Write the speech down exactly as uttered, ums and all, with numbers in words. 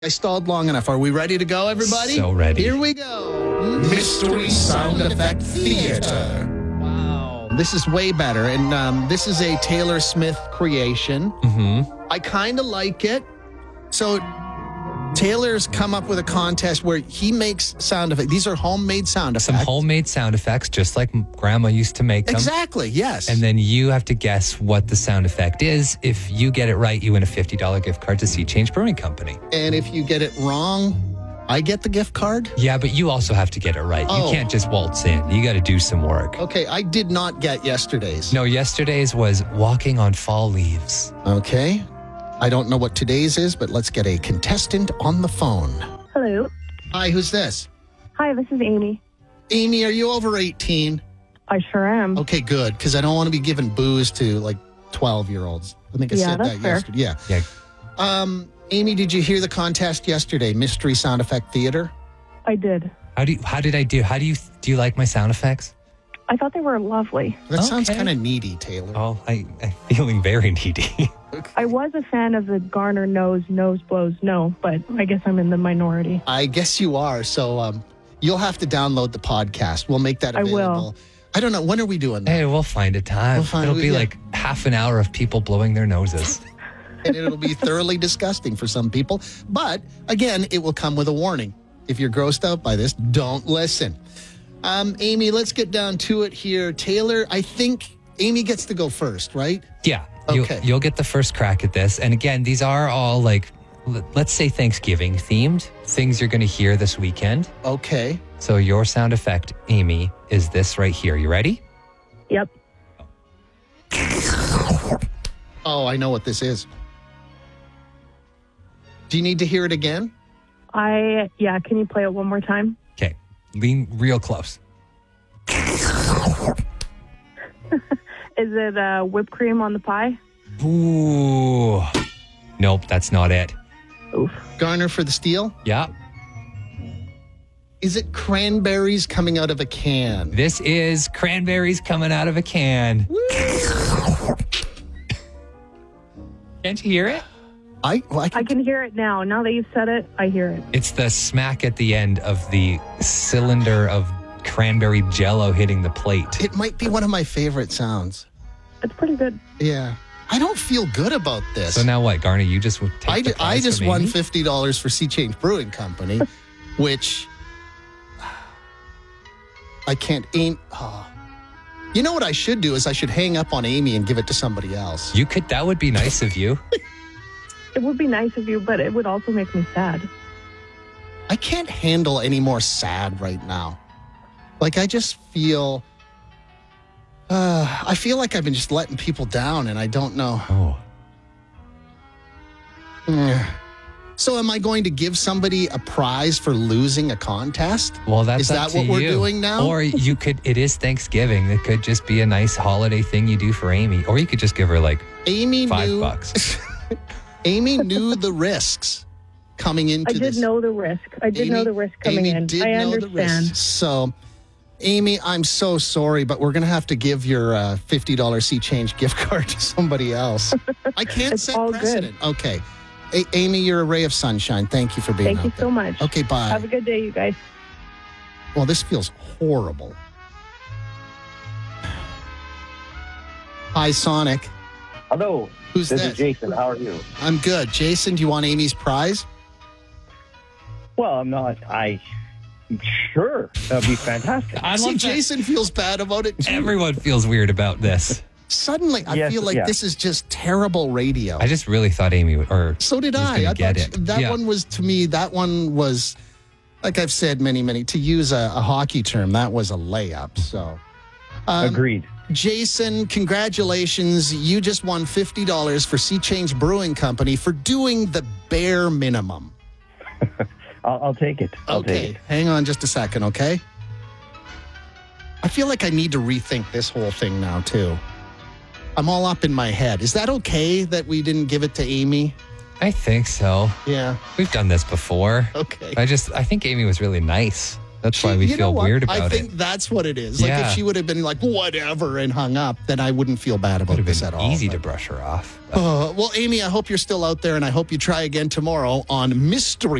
I stalled long enough. Are we ready to go, everybody? So ready. Here we go. Mystery Sound Effect Theater. Wow. This is way better. And um, this is a Taylor Smith creation. Mm-hmm. I kind of like it. So Taylor's come up with a contest where he makes sound effects. These are homemade sound effects. Some homemade sound effects, just like Grandma used to make them. Exactly, yes. And then you have to guess what the sound effect is. If you get it right, you win a fifty dollars gift card to Sea Change Brewing Company. And if you get it wrong, I get the gift card? Yeah, but you also have to get it right. Oh. You can't just waltz in. You got to do some work. Okay, I did not get yesterday's. No, yesterday's was walking on fall leaves. Okay. I don't know what today's is, but let's get a contestant on the phone. Hello. Hi, who's this? Hi, this is Amy. Amy, are you over eighteen? I sure am. Okay, good, because I don't want to be giving booze to like twelve-year-olds. I think I Yeah, said that's that fair. yesterday. Yeah. Yeah. Um, Amy, did you hear the contest yesterday, Mystery Sound Effect Theater? I did. How do you, how did I do? How do you do you like my sound effects? I thought they were lovely. That sounds Okay. kind of needy, Taylor. Oh, I, I'm feeling very needy. I was a fan of the Garner Nose, Nose Blows No, but I guess I'm in the minority. I guess you are. So um, you'll have to download the podcast. We'll make that I will. available. I don't know. When are we doing that? Hey, we'll find a time. We'll find- It'll be yeah. like half an hour of people blowing their noses. And it'll be thoroughly disgusting for some people. But again, it will come with a warning. If you're grossed out by this, don't listen. Um, Amy, let's get down to it here. Taylor, I think Amy gets to go first, right? Yeah. Okay. You'll, you'll get the first crack at this. And again, these are all like, l- let's say Thanksgiving themed things you're going to hear this weekend. Okay. So your sound effect, Amy, is this right here. You ready? Yep. Oh, I know what this is. Do you need to hear it again? I, yeah, can you play it one more time? Okay. Lean real close. Is it uh, whipped cream on the pie? Ooh. Nope, that's not it. Oof. Garner for the steal. Yeah. Is it cranberries coming out of a can? This is cranberries coming out of a can. Can't you hear it? I, well, I, can, I can hear it now. Now that you've said it, I hear it. It's the smack at the end of the cylinder of cranberry jello hitting the plate. It might be one of my favorite sounds. It's pretty good. Yeah. I don't feel good about this. So now what, Garner? You just would take I, the ju- I prize just from won Amy? fifty dollars for Sea Change Brewing Company, which I can't aim. Oh. You know what I should do is I should hang up on Amy and give it to somebody else. You could. That would be nice of you. It would be nice of you, but it would also make me sad. I can't handle any more sad right now. Like, I just feel, uh, I feel like I've been just letting people down and I don't know. Oh. Mm. So am I going to give somebody a prize for losing a contest? Well, that's Is up that to what we're you. doing now? Or you could. It is Thanksgiving. It could just be a nice holiday thing you do for Amy. Or you could just give her like Amy five knew, bucks. Amy knew the risks coming into I did this. know the risk. I did Amy- know the risk coming Amy in. did I know the understand. risks. So, Amy, I'm so sorry, but we're going to have to give your uh, fifty dollars Sea Change gift card to somebody else. I can't It's set all good. precedent. Okay. A- Amy, you're a ray of sunshine. Thank you for being Thank out you there. so much. Okay, bye. Have a good day, you guys. Well, this feels horrible. Hi, Sonic. Hello, Who's this this? is Jason. How are you? I'm good. Jason, do you want Amy's prize? Well, I'm not. I sure that'd be fantastic. I See, love that. Jason feels bad about it too. Everyone feels weird about this. Suddenly, I Yes, feel like yeah. this is just terrible radio. I just really thought Amy would, or so did was I. gonna I get thought it. that Yeah. one was, to me, that one was, like I've said many, many, to use a, a hockey term, that was a layup. So, um, Agreed. Jason, congratulations. You just won fifty dollars for Sea Change Brewing Company for doing the bare minimum. I'll, I'll take it. I'll okay, take it. hang on just a second, okay? I feel like I need to rethink this whole thing now, too. I'm all up in my head. Is that okay that we didn't give it to Amy? I think so. Yeah, We've done this before. okay. I just, I think Amy was really nice. That's why we You know feel what? weird about I think it. that's what it is. Like Yeah. if she would have been like whatever and hung up, then I wouldn't feel bad about Would have this been at all. easy but- to brush her off. but- Uh, well, Amy, I hope you're still out there, and I hope you try again tomorrow on Mystery